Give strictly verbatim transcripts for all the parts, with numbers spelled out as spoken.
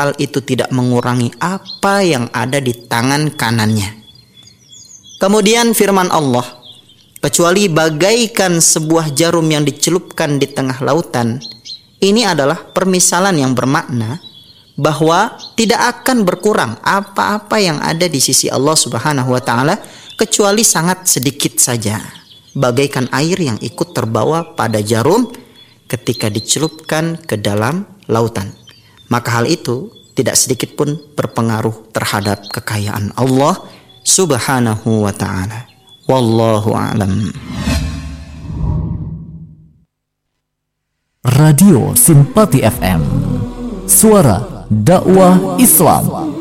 hal itu tidak mengurangi apa yang ada di tangan kanannya. Kemudian firman Allah, kecuali bagaikan sebuah jarum yang dicelupkan di tengah lautan. Ini adalah permisalan yang bermakna bahwa tidak akan berkurang apa-apa yang ada di sisi Allah Subhanahu wa taala kecuali sangat sedikit saja, bagaikan air yang ikut terbawa pada jarum ketika dicelupkan ke dalam lautan. Maka hal itu tidak sedikit pun berpengaruh terhadap kekayaan Allah Subhanahu wa ta'ala. Wallahu a'lam. Radio Simpati F M, suara dakwah Islam.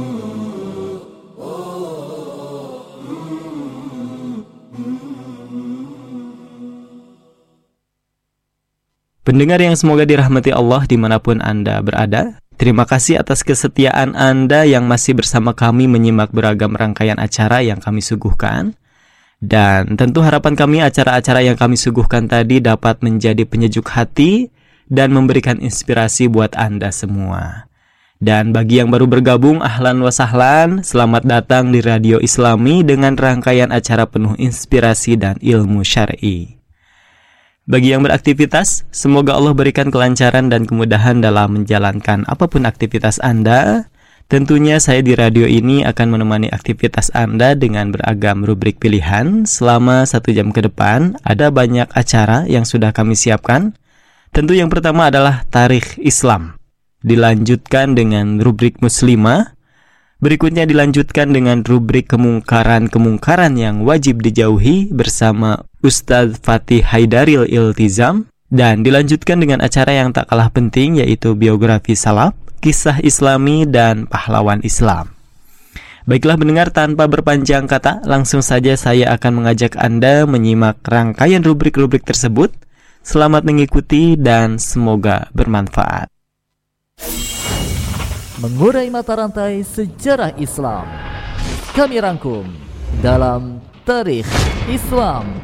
Pendengar yang semoga dirahmati Allah dimanapun Anda berada, terima kasih atas kesetiaan Anda yang masih bersama kami menyimak beragam rangkaian acara yang kami suguhkan. Dan tentu harapan kami acara-acara yang kami suguhkan tadi dapat menjadi penyejuk hati dan memberikan inspirasi buat Anda semua. Dan bagi yang baru bergabung, ahlan wa sahlan, selamat datang di Radio Islami dengan rangkaian acara penuh inspirasi dan ilmu syar'i. Bagi yang beraktivitas, semoga Allah berikan kelancaran dan kemudahan dalam menjalankan apapun aktivitas Anda. Tentunya saya di radio ini akan menemani aktivitas Anda dengan beragam rubrik pilihan. Selama satu jam ke depan, ada banyak acara yang sudah kami siapkan. Tentu yang pertama adalah Tarikh Islam, dilanjutkan dengan rubrik Muslimah. Berikutnya dilanjutkan dengan rubrik kemungkaran-kemungkaran yang wajib dijauhi bersama Ustadz Fatih Haidaril Iltizam. Dan dilanjutkan dengan acara yang tak kalah penting, yaitu biografi salaf, kisah islami, dan pahlawan Islam. Baiklah pendengar, tanpa berpanjang kata, langsung saja saya akan mengajak Anda menyimak rangkaian rubrik-rubrik tersebut. Selamat mengikuti dan semoga bermanfaat. Mengurai mata rantai sejarah Islam, kami rangkum dalam Tarikh Islam.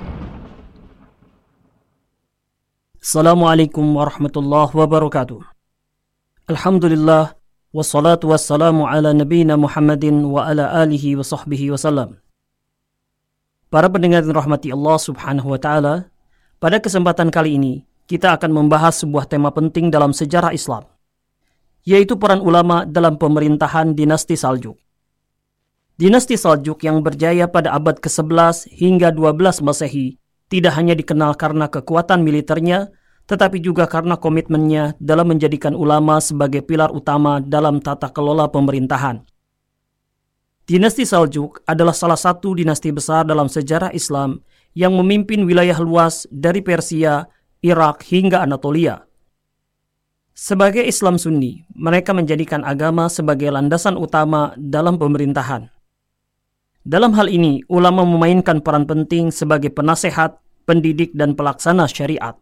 Assalamualaikum warahmatullahi wabarakatuh. Alhamdulillah, wassalatu wassalamu ala nabiyina Muhammadin wa ala alihi wa sahbihi wasallam. Para pendengar yang dirahmati Allah Subhanahu wa ta'ala, pada kesempatan kali ini kita akan membahas sebuah tema penting dalam sejarah Islam, yaitu peran ulama dalam pemerintahan dinasti Saljuk. Dinasti Saljuk yang berjaya pada abad ke sebelas hingga dua belas Masehi tidak hanya dikenal karena kekuatan militernya, tetapi juga karena komitmennya dalam menjadikan ulama sebagai pilar utama dalam tata kelola pemerintahan. Dinasti Saljuk adalah salah satu dinasti besar dalam sejarah Islam yang memimpin wilayah luas dari Persia, Irak hingga Anatolia. Sebagai Islam Sunni, mereka menjadikan agama sebagai landasan utama dalam pemerintahan. Dalam hal ini, ulama memainkan peran penting sebagai penasehat, pendidik, dan pelaksana syariat.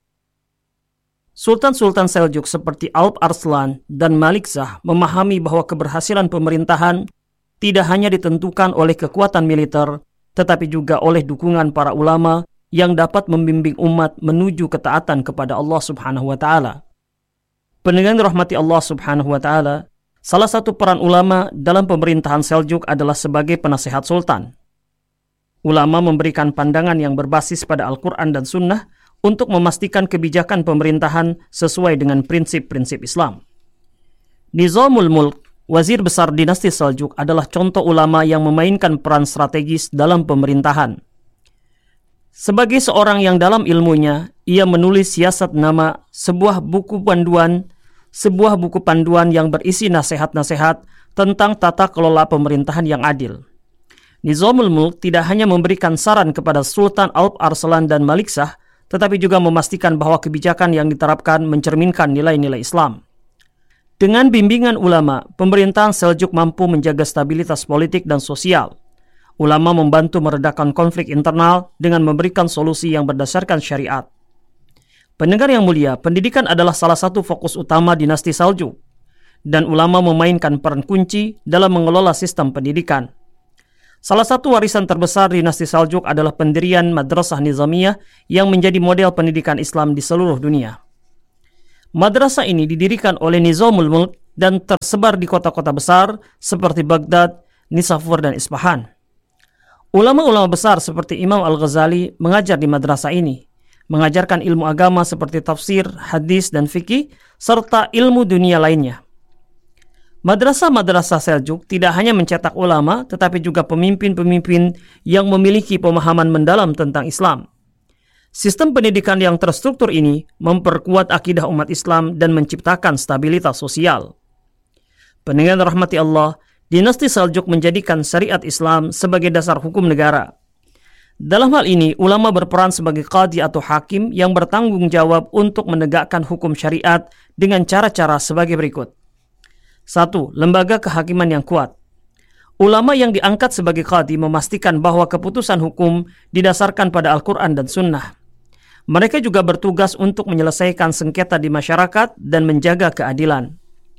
Sultan-sultan Seljuk seperti Alp Arslan dan Malikshah memahami bahwa keberhasilan pemerintahan tidak hanya ditentukan oleh kekuatan militer, tetapi juga oleh dukungan para ulama yang dapat membimbing umat menuju ketaatan kepada Allah Subhanahu wa ta'ala. Pendengar dirahmati Allah Subhanahu wa ta'ala, salah satu peran ulama dalam pemerintahan Seljuk adalah sebagai penasehat sultan. Ulama memberikan pandangan yang berbasis pada Al-Quran dan Sunnah untuk memastikan kebijakan pemerintahan sesuai dengan prinsip-prinsip Islam. Nizamul Mulk, wazir besar dinasti Seljuk, adalah contoh ulama yang memainkan peran strategis dalam pemerintahan. Sebagai seorang yang dalam ilmunya, ia menulis Siasat Nama, sebuah buku panduan, sebuah buku panduan yang berisi nasihat-nasihat tentang tata kelola pemerintahan yang adil. Nizamul Mulk tidak hanya memberikan saran kepada Sultan Alp Arslan dan Malikshah, tetapi juga memastikan bahwa kebijakan yang diterapkan mencerminkan nilai-nilai Islam. Dengan bimbingan ulama, pemerintahan Seljuk mampu menjaga stabilitas politik dan sosial. Ulama membantu meredakan konflik internal dengan memberikan solusi yang berdasarkan syariat. Pendengar yang mulia, pendidikan adalah salah satu fokus utama dinasti Seljuk, dan ulama memainkan peran kunci dalam mengelola sistem pendidikan. Salah satu warisan terbesar dinasti Seljuk adalah pendirian Madrasah Nizamiyah yang menjadi model pendidikan Islam di seluruh dunia. Madrasah ini didirikan oleh Nizamul Mulk dan tersebar di kota-kota besar seperti Baghdad, Nisapur, dan Isfahan. Ulama-ulama besar seperti Imam Al-Ghazali mengajar di madrasah ini, mengajarkan ilmu agama seperti tafsir, hadis, dan fikih, serta ilmu dunia lainnya. Madrasah-madrasah Seljuk tidak hanya mencetak ulama, tetapi juga pemimpin-pemimpin yang memiliki pemahaman mendalam tentang Islam. Sistem pendidikan yang terstruktur ini memperkuat akidah umat Islam dan menciptakan stabilitas sosial. Pendengar rahmati Allah, dinasti Seljuk menjadikan syariat Islam sebagai dasar hukum negara. Dalam hal ini, ulama berperan sebagai qadhi atau hakim yang bertanggung jawab untuk menegakkan hukum syariat dengan cara-cara sebagai berikut. Satu. Lembaga kehakiman yang kuat. Ulama yang diangkat sebagai qadhi memastikan bahwa keputusan hukum didasarkan pada Al-Quran dan Sunnah. Mereka juga bertugas untuk menyelesaikan sengketa di masyarakat dan menjaga keadilan.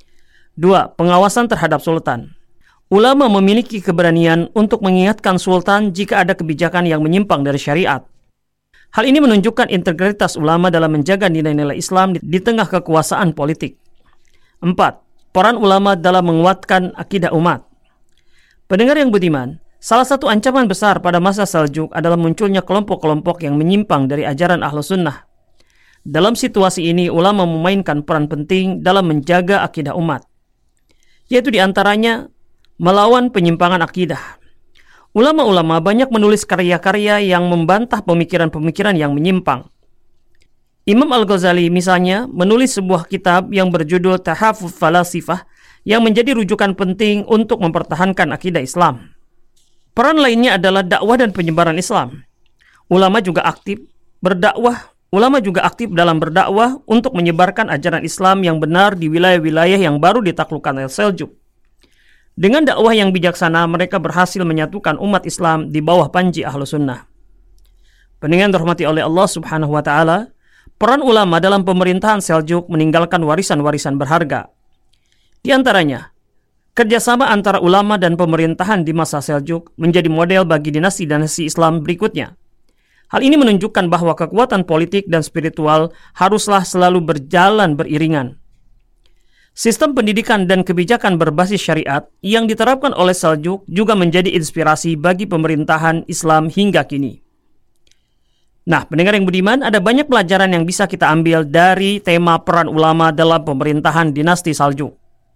Dua. Pengawasan terhadap sultan. Ulama memiliki keberanian untuk mengingatkan sultan jika ada kebijakan yang menyimpang dari syariat. Hal ini menunjukkan integritas ulama dalam menjaga nilai-nilai Islam di tengah kekuasaan politik. Empat. Peran ulama dalam menguatkan akidah umat. Pendengar yang budiman, salah satu ancaman besar pada masa Seljuk adalah munculnya kelompok-kelompok yang menyimpang dari ajaran Ahlus Sunnah. Dalam situasi ini, ulama memainkan peran penting dalam menjaga akidah umat, yaitu diantaranya melawan penyimpangan akidah. Ulama-ulama banyak menulis karya-karya yang membantah pemikiran-pemikiran yang menyimpang. Imam Al-Ghazali misalnya menulis sebuah kitab yang berjudul Tahafuz Falasifah yang menjadi rujukan penting untuk mempertahankan akidah Islam. Peran lainnya adalah dakwah dan penyebaran Islam. Ulama juga aktif berdakwah, ulama juga aktif dalam berdakwah untuk menyebarkan ajaran Islam yang benar di wilayah-wilayah yang baru ditaklukkan oleh Seljuk. Dengan dakwah yang bijaksana, mereka berhasil menyatukan umat Islam di bawah panji Ahlus Sunnah. Pendengar dirahmati oleh Allah Subhanahu wa taala, peran ulama dalam pemerintahan Seljuk meninggalkan warisan-warisan berharga. Di antaranya, kerjasama antara ulama dan pemerintahan di masa Seljuk menjadi model bagi dinasti-dinasti Islam berikutnya. Hal ini menunjukkan bahwa kekuatan politik dan spiritual haruslah selalu berjalan beriringan. Sistem pendidikan dan kebijakan berbasis syariat yang diterapkan oleh Seljuk juga menjadi inspirasi bagi pemerintahan Islam hingga kini. Nah, pendengar yang budiman, ada banyak pelajaran yang bisa kita ambil dari tema peran ulama dalam pemerintahan dinasti Seljuk.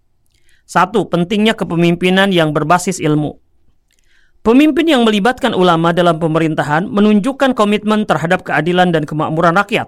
Satu, pentingnya kepemimpinan yang berbasis ilmu. Pemimpin yang melibatkan ulama dalam pemerintahan menunjukkan komitmen terhadap keadilan dan kemakmuran rakyat.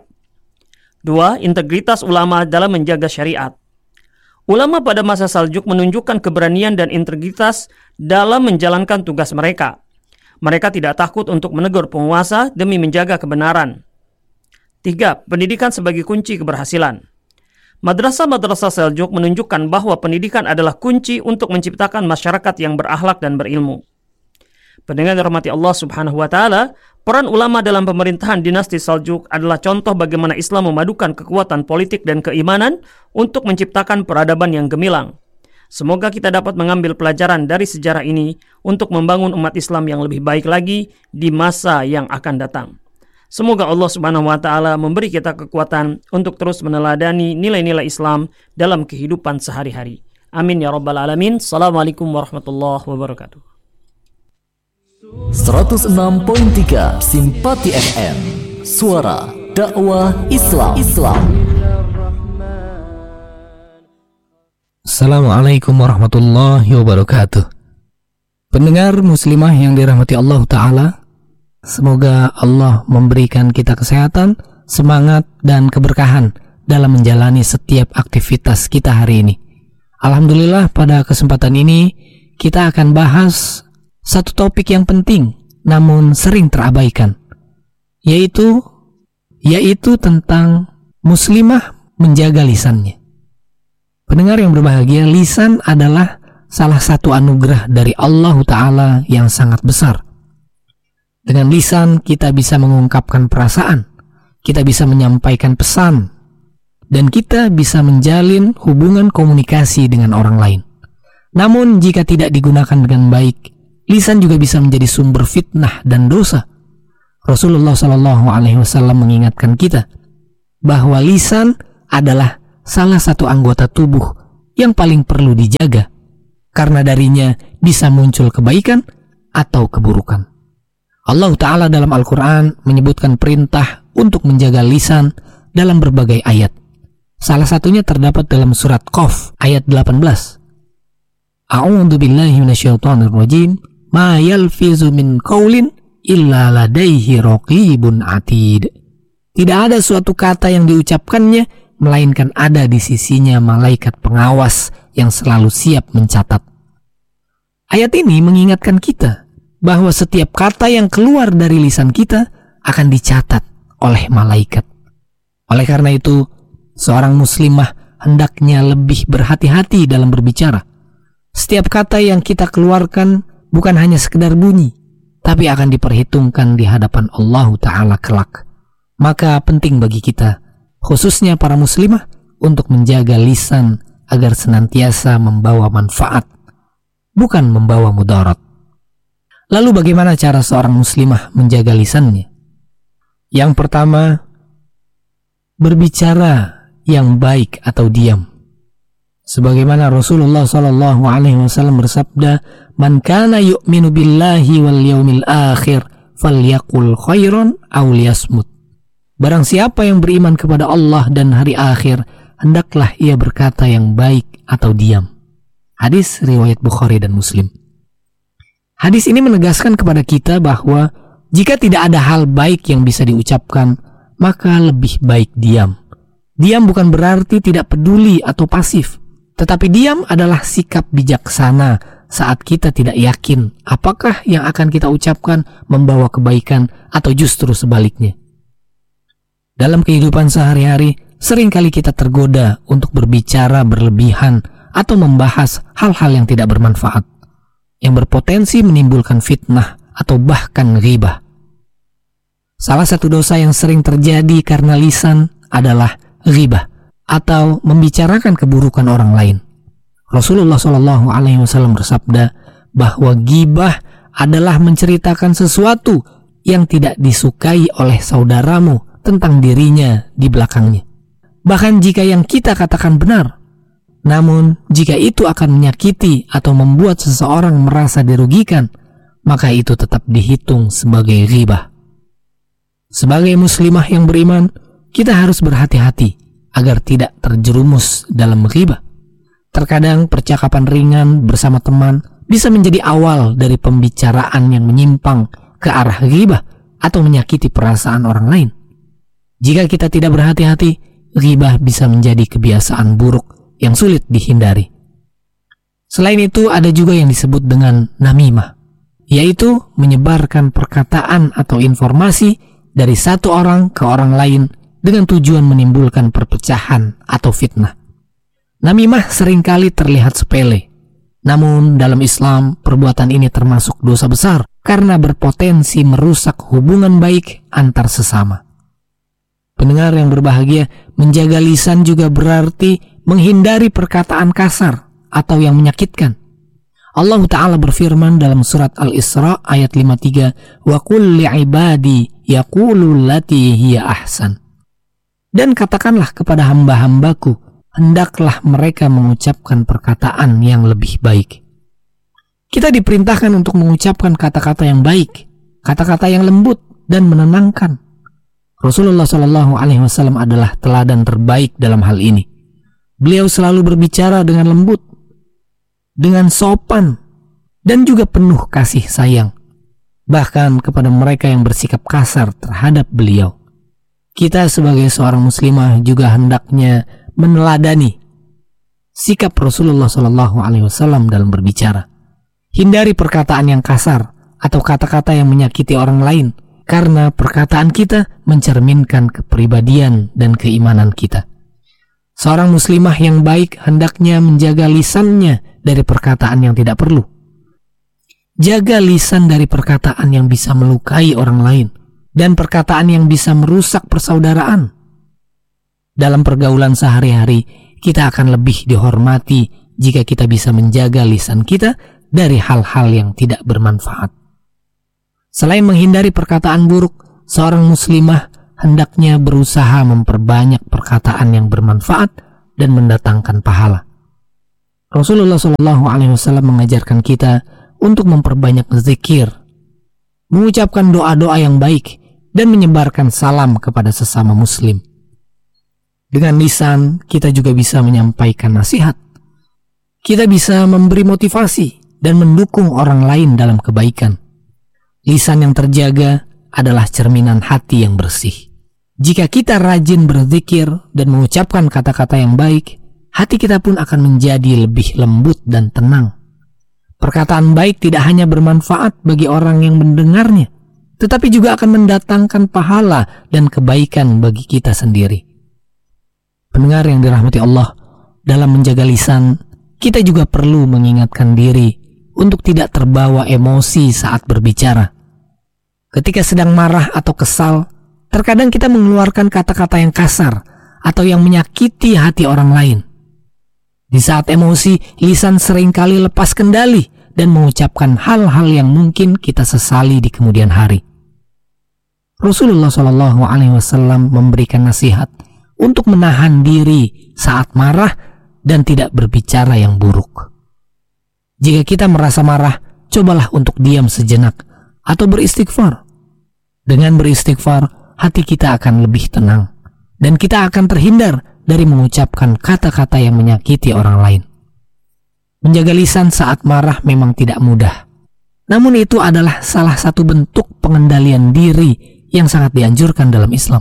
Dua, integritas ulama dalam menjaga syariat. Ulama pada masa Seljuk menunjukkan keberanian dan integritas dalam menjalankan tugas mereka. Mereka tidak takut untuk menegur penguasa demi menjaga kebenaran. Tiga, pendidikan sebagai kunci keberhasilan. Madrasah-madrasah Seljuk menunjukkan bahwa pendidikan adalah kunci untuk menciptakan masyarakat yang berakhlak dan berilmu. Pendengar dirahmati Allah Subhanahu wa taala, peran ulama dalam pemerintahan dinasti Seljuk adalah contoh bagaimana Islam memadukan kekuatan politik dan keimanan untuk menciptakan peradaban yang gemilang. Semoga kita dapat mengambil pelajaran dari sejarah ini untuk membangun umat Islam yang lebih baik lagi di masa yang akan datang. Semoga Allah Subhanahu wa taala memberi kita kekuatan untuk terus meneladani nilai-nilai Islam dalam kehidupan sehari-hari. Amin ya rabbal alamin. Assalamualaikum warahmatullahi wabarakatuh. seratus enam koma tiga Simpati F M, suara dakwah Islam. Islam. Assalamualaikum warahmatullahi wabarakatuh. Pendengar muslimah yang dirahmati Allah Ta'ala, semoga Allah memberikan kita kesehatan, semangat, dan keberkahan dalam menjalani setiap aktivitas kita hari ini. Alhamdulillah, pada kesempatan ini kita akan bahas satu topik yang penting namun sering terabaikan, yaitu yaitu tentang muslimah menjaga lisannya. Pendengar yang berbahagia, lisan adalah salah satu anugerah dari Allah Ta'ala yang sangat besar. Dengan lisan kita bisa mengungkapkan perasaan, kita bisa menyampaikan pesan, dan kita bisa menjalin hubungan komunikasi dengan orang lain. Namun jika tidak digunakan dengan baik, lisan juga bisa menjadi sumber fitnah dan dosa. Rasulullah shallallahu alaihi wasallam mengingatkan kita bahwa lisan adalah salah satu anggota tubuh yang paling perlu dijaga, karena darinya bisa muncul kebaikan atau keburukan. Allah Ta'ala dalam Al-Quran menyebutkan perintah untuk menjaga lisan dalam berbagai ayat. Salah satunya terdapat dalam surat Qaf ayat delapan belas. A'udzu billahi minasyaitonir rajim. Ma yalfizu min qaulin illa ladaihi raqibun atid. Tidak ada suatu kata yang diucapkannya melainkan ada di sisinya malaikat pengawas yang selalu siap mencatat. Ayat ini mengingatkan kita bahwa setiap kata yang keluar dari lisan kita akan dicatat oleh malaikat. Oleh karena itu, seorang muslimah hendaknya lebih berhati-hati dalam berbicara. Setiap kata yang kita keluarkan bukan hanya sekedar bunyi, tapi akan diperhitungkan di hadapan Allah Ta'ala kelak. Maka penting bagi kita, khususnya para muslimah, untuk menjaga lisan agar senantiasa membawa manfaat, bukan membawa mudarat. Lalu bagaimana cara seorang muslimah menjaga lisannya? Yang pertama, berbicara yang baik atau diam. Sebagaimana Rasulullah Shallallahu Alaihi Wasallam bersabda, "Man kana yu'minu billahi wal yaumil akhir, falyaqul khairan aw liyasmut." Barang siapa yang beriman kepada Allah dan hari akhir, hendaklah ia berkata yang baik atau diam. Hadis riwayat Bukhari dan Muslim. Hadis ini menegaskan kepada kita bahwa jika tidak ada hal baik yang bisa diucapkan, maka lebih baik diam. Diam bukan berarti tidak peduli atau pasif, tetapi diam adalah sikap bijaksana saat kita tidak yakin apakah yang akan kita ucapkan membawa kebaikan atau justru sebaliknya. Dalam kehidupan sehari-hari, seringkali kita tergoda untuk berbicara berlebihan atau membahas hal-hal yang tidak bermanfaat, yang berpotensi menimbulkan fitnah atau bahkan ghibah. Salah satu dosa yang sering terjadi karena lisan adalah ghibah atau membicarakan keburukan orang lain. Rasulullah Shallallahu Alaihi Wasallam bersabda bahwa ghibah adalah menceritakan sesuatu yang tidak disukai oleh saudaramu tentang dirinya di belakangnya. Bahkan jika yang kita katakan benar, namun jika itu akan menyakiti atau membuat seseorang merasa dirugikan, maka itu tetap dihitung sebagai ghibah. Sebagai muslimah yang beriman, kita harus berhati-hati agar tidak terjerumus dalam ghibah. Terkadang percakapan ringan bersama teman bisa menjadi awal dari pembicaraan yang menyimpang ke arah ghibah atau menyakiti perasaan orang lain. Jika kita tidak berhati-hati, ghibah bisa menjadi kebiasaan buruk yang sulit dihindari. Selain itu, ada juga yang disebut dengan namimah, yaitu menyebarkan perkataan atau informasi dari satu orang ke orang lain dengan tujuan menimbulkan perpecahan atau fitnah. Namimah seringkali terlihat sepele, namun dalam Islam perbuatan ini termasuk dosa besar karena berpotensi merusak hubungan baik antar sesama. Pendengar yang berbahagia, menjaga lisan juga berarti menghindari perkataan kasar atau yang menyakitkan. Allah Ta'ala berfirman dalam surat Al-Isra ayat lima puluh tiga, "Wa qul li'ibadi yaqulu allati hiya ahsan." Dan katakanlah kepada hamba-hambaku, hendaklah mereka mengucapkan perkataan yang lebih baik. Kita diperintahkan untuk mengucapkan kata-kata yang baik, kata-kata yang lembut dan menenangkan. Rasulullah Shallallahu Alaihi Wasallam adalah teladan terbaik dalam hal ini. Beliau selalu berbicara dengan lembut, dengan sopan, dan juga penuh kasih sayang, bahkan kepada mereka yang bersikap kasar terhadap beliau. Kita sebagai seorang muslimah juga hendaknya meneladani sikap Rasulullah Shallallahu Alaihi Wasallam dalam berbicara. Hindari perkataan yang kasar atau kata-kata yang menyakiti orang lain, karena perkataan kita mencerminkan kepribadian dan keimanan kita. Seorang muslimah yang baik hendaknya menjaga lisannya dari perkataan yang tidak perlu. Jaga lisan dari perkataan yang bisa melukai orang lain dan perkataan yang bisa merusak persaudaraan. Dalam pergaulan sehari-hari, kita akan lebih dihormati jika kita bisa menjaga lisan kita dari hal-hal yang tidak bermanfaat. Selain menghindari perkataan buruk, seorang muslimah hendaknya berusaha memperbanyak perkataan yang bermanfaat dan mendatangkan pahala. Rasulullah shallallahu alaihi wasallam mengajarkan kita untuk memperbanyak zikir, mengucapkan doa-doa yang baik, dan menyebarkan salam kepada sesama muslim. Dengan lisan, kita juga bisa menyampaikan nasihat. Kita bisa memberi motivasi dan mendukung orang lain dalam kebaikan. Lisan yang terjaga adalah cerminan hati yang bersih. Jika kita rajin berzikir dan mengucapkan kata-kata yang baik, hati kita pun akan menjadi lebih lembut dan tenang. Perkataan baik tidak hanya bermanfaat bagi orang yang mendengarnya, tetapi juga akan mendatangkan pahala dan kebaikan bagi kita sendiri. Pendengar yang dirahmati Allah, dalam menjaga lisan, kita juga perlu mengingatkan diri untuk tidak terbawa emosi saat berbicara. Ketika sedang marah atau kesal, terkadang kita mengeluarkan kata-kata yang kasar atau yang menyakiti hati orang lain. Di saat emosi, lisan seringkali lepas kendali dan mengucapkan hal-hal yang mungkin kita sesali di kemudian hari. Rasulullah shallallahu alaihi wasallam memberikan nasihat untuk menahan diri saat marah dan tidak berbicara yang buruk. Jika kita merasa marah, cobalah untuk diam sejenak atau beristighfar. Dengan beristighfar, hati kita akan lebih tenang dan kita akan terhindar dari mengucapkan kata-kata yang menyakiti orang lain. Menjaga lisan saat marah memang tidak mudah. Namun itu adalah salah satu bentuk pengendalian diri yang sangat dianjurkan dalam Islam.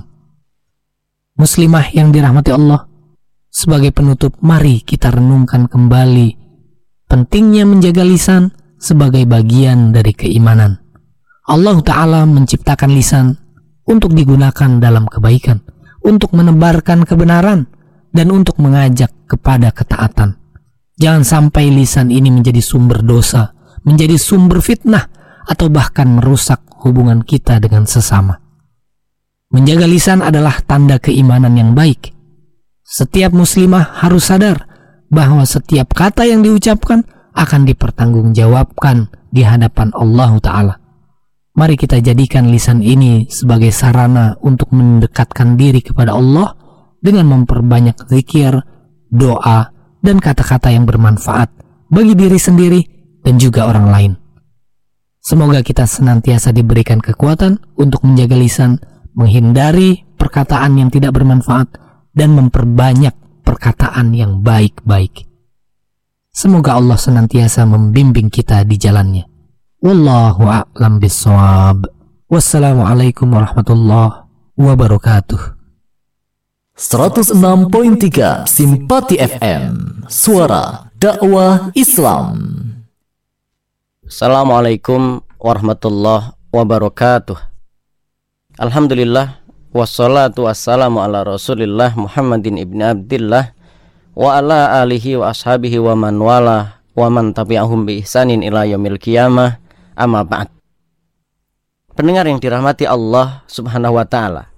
Muslimah yang dirahmati Allah, sebagai penutup mari kita renungkan kembali pentingnya menjaga lisan sebagai bagian dari keimanan. Allah Ta'ala menciptakan lisan untuk digunakan dalam kebaikan, untuk menebarkan kebenaran, dan untuk mengajak kepada ketaatan. Jangan sampai lisan ini menjadi sumber dosa, menjadi sumber fitnah, atau bahkan merusak hubungan kita dengan sesama. Menjaga lisan adalah tanda keimanan yang baik. Setiap muslimah harus sadar bahwa setiap kata yang diucapkan akan dipertanggungjawabkan di hadapan Allah Ta'ala. Mari kita jadikan lisan ini sebagai sarana untuk mendekatkan diri kepada Allah dengan memperbanyak zikir, doa, dan kata-kata yang bermanfaat bagi diri sendiri dan juga orang lain. Semoga kita senantiasa diberikan kekuatan untuk menjaga lisan, menghindari perkataan yang tidak bermanfaat, dan memperbanyak perkataan yang baik-baik. Semoga Allah senantiasa membimbing kita di jalannya. Wallahu a'lam bissawab. Wassalamualaikum warahmatullahi wabarakatuh. seratus enam koma tiga Simpati F M, suara dakwah Islam. Assalamualaikum warahmatullahi wabarakatuh. Alhamdulillah, wassalatu wassalamu ala rasulillah Muhammadin ibn Abdillah wa ala alihi wa ashabihi wa man wala wa man tabi'ahum bi ihsanin ila yaumil qiyamah, amma ba'd. Pendengar yang dirahmati Allah Subhanahu wa ta'ala,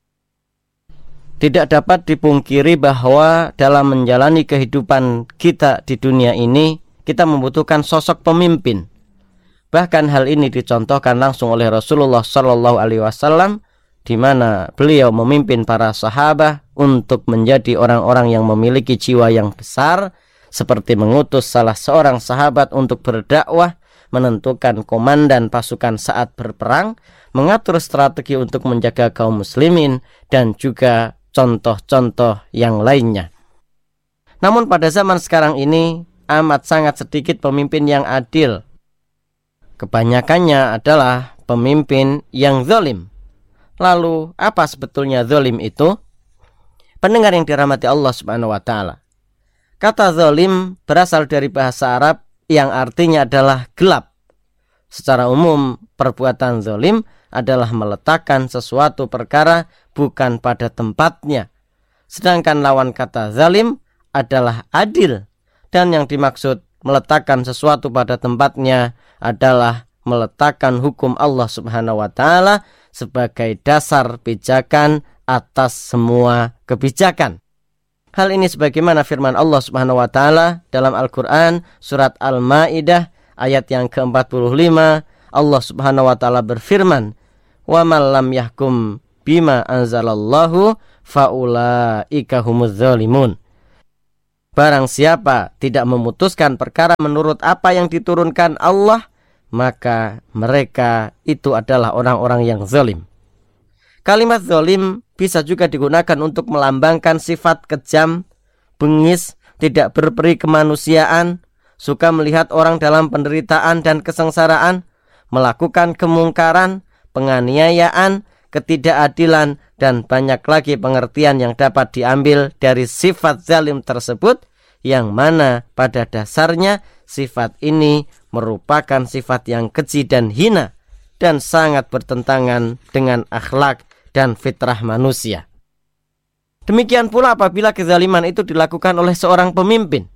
tidak dapat dipungkiri bahwa dalam menjalani kehidupan kita di dunia ini, kita membutuhkan sosok pemimpin. Bahkan hal ini dicontohkan langsung oleh Rasulullah Shallallahu Alaihi Wasallam, di mana beliau memimpin para sahabat untuk menjadi orang-orang yang memiliki jiwa yang besar, seperti mengutus salah seorang sahabat untuk berdakwah, menentukan komandan pasukan saat berperang, mengatur strategi untuk menjaga kaum muslimin, dan juga contoh-contoh yang lainnya. Namun pada zaman sekarang ini amat sangat sedikit pemimpin yang adil. Kebanyakannya adalah pemimpin yang zalim. Lalu apa sebetulnya zalim itu? Pendengar yang dirahmati Allah Subhanahu wa ta'ala, kata zalim berasal dari bahasa Arab yang artinya adalah gelap. Secara umum, perbuatan zalim adalah meletakkan sesuatu perkara bukan pada tempatnya. Sedangkan lawan kata zalim adalah adil. Dan yang dimaksud meletakkan sesuatu pada tempatnya adalah meletakkan hukum Allah Subhanahu wa ta'ala sebagai dasar pijakan atas semua kebijakan. Hal ini sebagaimana firman Allah Subhanahu wa ta'ala dalam Al-Qur'an surat Al-Maidah ayat yang ke empat puluh lima. Allah Subhanahu wa ta'ala berfirman, "Wa man lam yahkum bima anzalallahu faulaika humuz zalimun." barang siapa tidak memutuskan perkara menurut apa yang diturunkan Allah, maka mereka itu adalah orang-orang yang zalim. Kalimat zalim bisa juga digunakan untuk melambangkan sifat kejam, bengis, tidak berperi kemanusiaan, suka melihat orang dalam penderitaan dan kesengsaraan, melakukan kemungkaran, penganiayaan, ketidakadilan, dan banyak lagi pengertian yang dapat diambil dari sifat zalim tersebut, yang mana pada dasarnya sifat ini merupakan sifat yang keji dan hina dan sangat bertentangan dengan akhlak dan fitrah manusia. Demikian pula apabila kezaliman itu dilakukan oleh seorang pemimpin.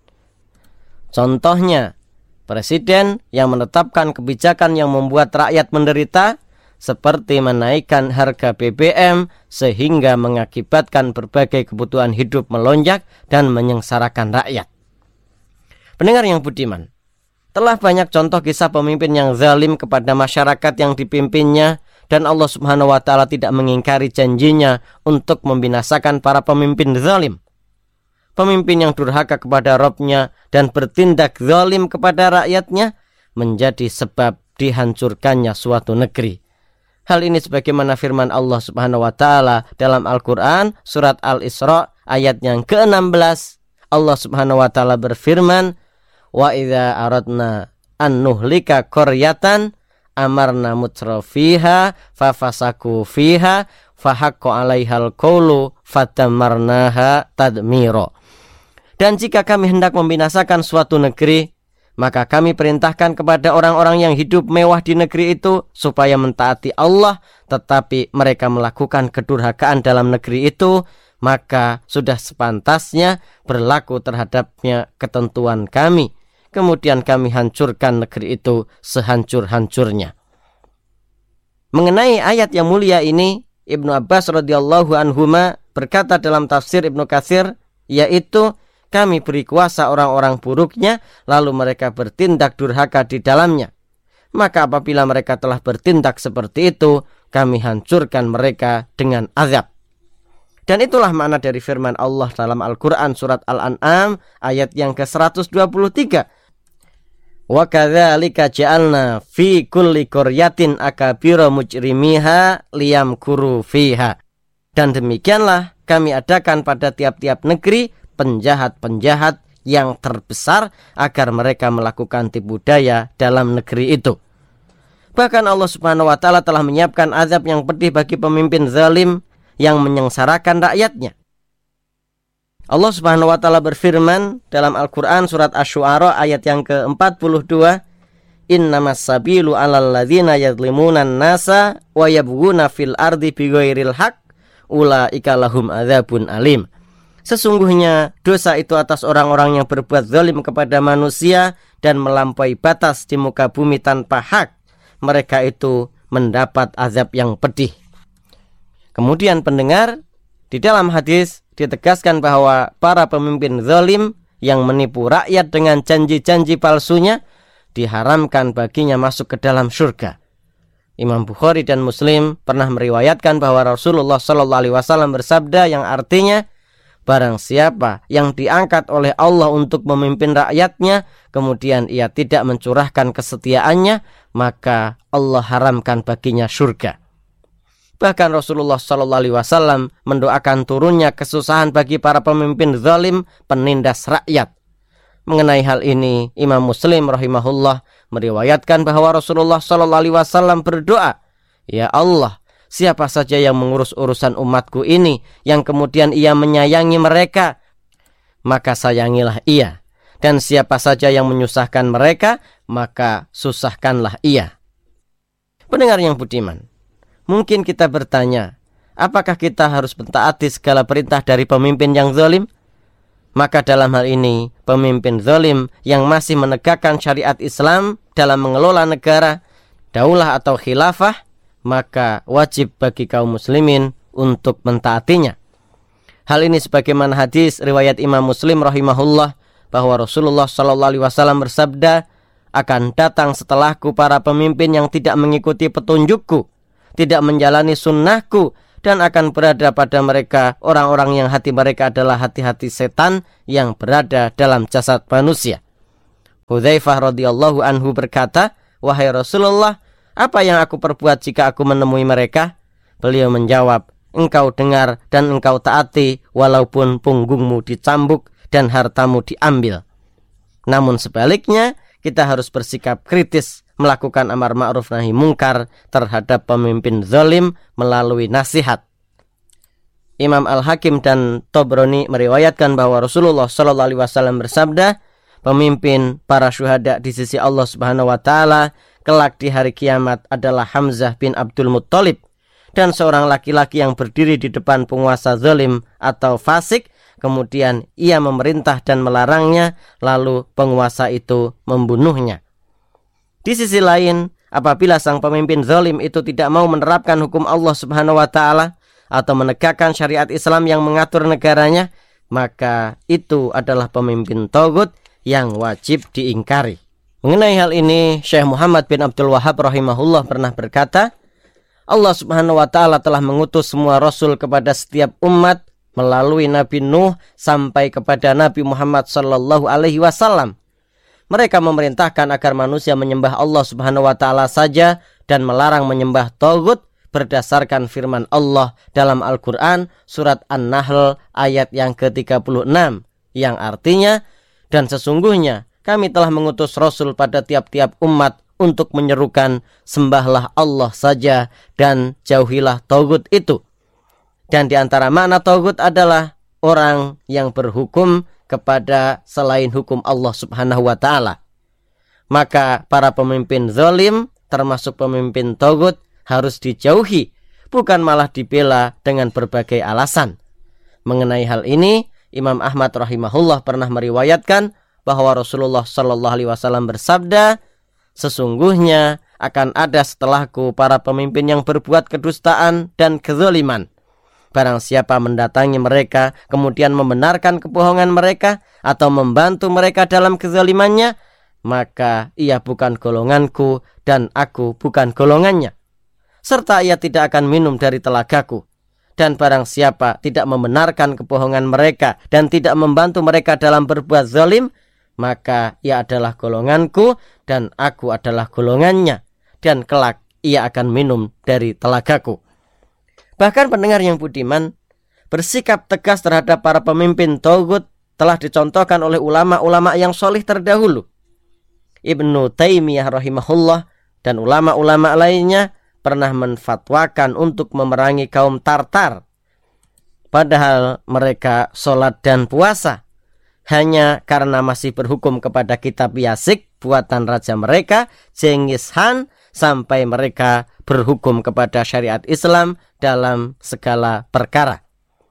Contohnya, presiden yang menetapkan kebijakan yang membuat rakyat menderita, seperti menaikkan harga B B M sehingga mengakibatkan berbagai kebutuhan hidup melonjak dan menyengsarakan rakyat. Pendengar yang budiman, telah banyak contoh kisah pemimpin yang zalim kepada masyarakat yang dipimpinnya, dan Allah Subhanahu wa taala tidak mengingkari janjinya untuk membinasakan para pemimpin zalim. Pemimpin yang durhaka kepada Rabb-nya dan bertindak zalim kepada rakyatnya menjadi sebab dihancurkannya suatu negeri. Hal ini sebagaimana firman Allah Subhanahu wa taala dalam Al-Qur'an surat Al-Isra ayat yang ke enam belas. Allah Subhanahu wa taala berfirman, "Wa idza aradna an nuhlika qaryatan amarna mutrafiha fafasaku fiha fahaqqa 'alaihal qawlu fadamarnaha tadmira." Dan jika kami hendak membinasakan suatu negeri, maka kami perintahkan kepada orang-orang yang hidup mewah di negeri itu supaya mentaati Allah, tetapi mereka melakukan kedurhakaan dalam negeri itu, maka sudah sepantasnya berlaku terhadapnya ketentuan kami. Kemudian kami hancurkan negeri itu sehancur-hancurnya. Mengenai ayat yang mulia ini, Ibnu Abbas radhiyallahu anhuma berkata dalam tafsir Ibnu Katsir, yaitu kami beri kuasa orang-orang buruknya, lalu mereka bertindak durhaka di dalamnya. Maka apabila mereka telah bertindak seperti itu, kami hancurkan mereka dengan azab. Dan itulah makna dari firman Allah dalam Al-Quran surat Al-An'am ayat yang ke seratus dua puluh tiga. Wa kadzalika ja'alna fi kulli qaryatin akabira mujrimiha liyamkuru fiha. Dan demikianlah kami adakan pada tiap-tiap negeri penjahat-penjahat yang terbesar agar mereka melakukan tipu daya dalam negeri itu. Bahkan Allah Subhanahu wa taala telah menyiapkan azab yang pedih bagi pemimpin zalim yang menyengsarakan rakyatnya. Allah Subhanahu wa taala berfirman dalam Al-Qur'an surat Asy-Syu'ara ayat yang ke empat puluh dua, "Innamas sabilu 'alal ladzina yadhlimuna an-nasa wa yabghuna fil ardi bighairil haqq ulaika lahum adzabun alim." Sesungguhnya dosa itu atas orang-orang yang berbuat zalim kepada manusia dan melampaui batas di muka bumi tanpa hak. Mereka itu mendapat azab yang pedih. Kemudian pendengar, di dalam hadis ditegaskan bahwa para pemimpin zalim yang menipu rakyat dengan janji-janji palsunya diharamkan baginya masuk ke dalam surga. Imam Bukhari dan Muslim pernah meriwayatkan bahwa Rasulullah shallallahu alaihi wasallam bersabda yang artinya, barang siapa yang diangkat oleh Allah untuk memimpin rakyatnya, kemudian ia tidak mencurahkan kesetiaannya, maka Allah haramkan baginya surga. Bahkan Rasulullah shallallahu alaihi wasallam mendoakan turunnya kesusahan bagi para pemimpin zalim penindas rakyat. Mengenai hal ini, Imam Muslim rahimahullah meriwayatkan bahwa Rasulullah shallallahu alaihi wasallam berdoa, "Ya Allah, siapa saja yang mengurus urusan umatku ini, yang kemudian ia menyayangi mereka, maka sayangilah ia. Dan siapa saja yang menyusahkan mereka, maka susahkanlah ia." Pendengar yang budiman, mungkin kita bertanya, apakah kita harus mentaati segala perintah dari pemimpin yang zalim? Maka dalam hal ini, pemimpin zalim yang masih menegakkan syariat Islam dalam mengelola negara, daulah atau khilafah, maka wajib bagi kaum muslimin untuk mentaatinya. Hal ini sebagaimana hadis riwayat Imam Muslim rahimahullah bahwa Rasulullah shallallahu alaihi wasallam bersabda, "Akan datang setelahku para pemimpin yang tidak mengikuti petunjukku, tidak menjalani sunnahku, dan akan berada pada mereka orang-orang yang hati mereka adalah hati-hati setan yang berada dalam jasad manusia. Hudzaifah radhiyallahu anhu berkata, "Wahai Rasulullah, apa yang aku perbuat jika aku menemui mereka?" Beliau menjawab, "Engkau dengar dan engkau taati walaupun punggungmu dicambuk dan hartamu diambil." Namun sebaliknya, kita harus bersikap kritis melakukan amar ma'ruf nahi mungkar terhadap pemimpin zalim melalui nasihat. Imam Al-Hakim dan Tobroni meriwayatkan bahwa Rasulullah shallallahu alaihi wasallam bersabda, pemimpin para syuhada di sisi Allah Subhanahu wa taala kelak di hari kiamat adalah Hamzah bin Abdul Muttalib, dan seorang laki-laki yang berdiri di depan penguasa zalim atau fasik, kemudian ia memerintah dan melarangnya, lalu penguasa itu membunuhnya. Di sisi lain, apabila sang pemimpin zalim itu tidak mau menerapkan hukum Allah Subhanahu wa taala atau menegakkan syariat Islam yang mengatur negaranya, maka itu adalah pemimpin tagut yang wajib diingkari. Mengenai hal ini, Syekh Muhammad bin Abdul Wahhab rahimahullah pernah berkata, Allah Subhanahu wa taala telah mengutus semua rasul kepada setiap umat melalui Nabi Nuh sampai kepada Nabi Muhammad sallallahu alaihi wasallam. Mereka memerintahkan agar manusia menyembah Allah Subhanahu wa taala saja dan melarang menyembah tagut berdasarkan firman Allah dalam Al-Qur'an surat An-Nahl ayat yang ke tiga puluh enam yang artinya, dan sesungguhnya kami telah mengutus rasul pada tiap-tiap umat untuk menyerukan sembahlah Allah saja dan jauhilah tagut itu. Dan di antara makna tagut adalah orang yang berhukum kepada selain hukum Allah Subhanahu wa taala. Maka para pemimpin zalim termasuk pemimpin tagut harus dijauhi, bukan malah dibela dengan berbagai alasan. Mengenai hal ini, Imam Ahmad rahimahullah pernah meriwayatkan bahwa Rasulullah shallallahu alaihi wasallam bersabda, sesungguhnya akan ada setelahku para pemimpin yang berbuat kedustaan dan kezaliman. Barang siapa mendatangi mereka, kemudian membenarkan kebohongan mereka, atau membantu mereka dalam kezalimannya, maka ia bukan golonganku, dan aku bukan golongannya. Serta ia tidak akan minum dari telagaku. Dan barang siapa tidak membenarkan kebohongan mereka, dan tidak membantu mereka dalam berbuat zalim, maka ia adalah golonganku, dan aku adalah golongannya. Dan kelak ia akan minum dari telagaku. Bahkan pendengar yang budiman, bersikap tegas terhadap para pemimpin tagut telah dicontohkan oleh ulama-ulama yang solih terdahulu. Ibnu Taimiyah rahimahullah dan ulama-ulama lainnya pernah menfatwakan untuk memerangi kaum Tartar. Padahal mereka sholat dan puasa. Hanya karena masih berhukum kepada kitab Yasik, buatan raja mereka, Genghis Khan, sampai mereka berhukum kepada syariat Islam dalam segala perkara.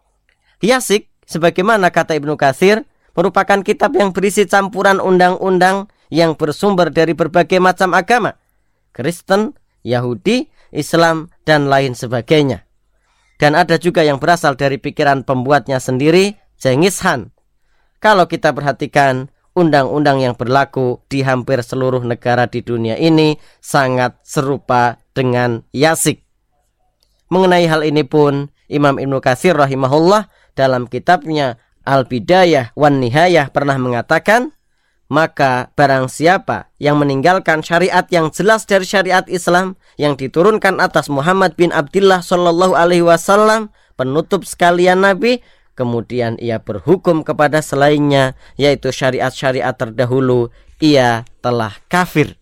Yasik, sebagaimana kata Ibnu Katsir, merupakan kitab yang berisi campuran undang-undang yang bersumber dari berbagai macam agama, Kristen, Yahudi, Islam, dan lain sebagainya. Dan ada juga yang berasal dari pikiran pembuatnya sendiri, Genghis Khan. Kalau kita perhatikan, undang-undang yang berlaku di hampir seluruh negara di dunia ini sangat serupa dengan Yasik. Mengenai hal ini pun, Imam Ibnu Katsir rahimahullah dalam kitabnya Al-Bidayah wan Nihayah pernah mengatakan, maka barang siapa yang meninggalkan syariat yang jelas dari syariat Islam yang diturunkan atas Muhammad bin Abdullah sallallahu alaihi wasallam, penutup sekalian Nabi, kemudian ia berhukum kepada selainnya, yaitu syariat-syariat terdahulu, ia telah kafir.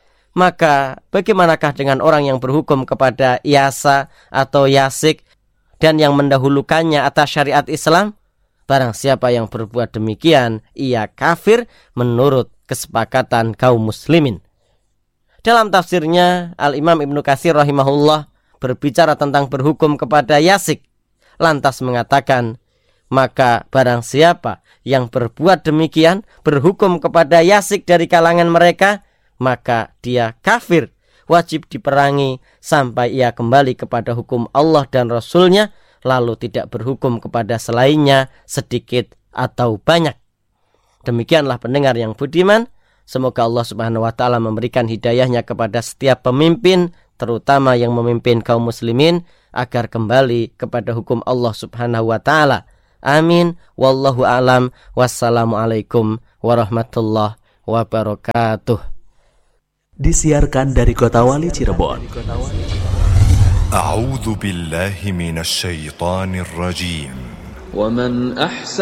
Maka bagaimanakah dengan orang yang berhukum kepada Yasa atau Yasik dan yang mendahulukannya atas syariat Islam? Barang siapa yang berbuat demikian, ia kafir menurut kesepakatan kaum muslimin. Dalam tafsirnya, Al-Imam Ibnu Katsir rahimahullah berbicara tentang berhukum kepada Yasik, lantas mengatakan, maka barang siapa yang berbuat demikian, berhukum kepada Yasik dari kalangan mereka, maka dia kafir, wajib diperangi sampai ia kembali kepada hukum Allah dan Rasulnya, lalu tidak berhukum kepada selainnya sedikit atau banyak. Demikianlah pendengar yang budiman, semoga Allah Subhanahu wa taala memberikan hidayahnya kepada setiap pemimpin, terutama yang memimpin kaum muslimin, agar kembali kepada hukum Allah Subhanahu wa taala. Amin. Wallahu a'lam. Wassalamualaikum warahmatullahi wabarakatuh. Disiarkan dari Kota Wali Cirebon. A'udzu billahi minasy syaithanir rajim. Wa man ahsana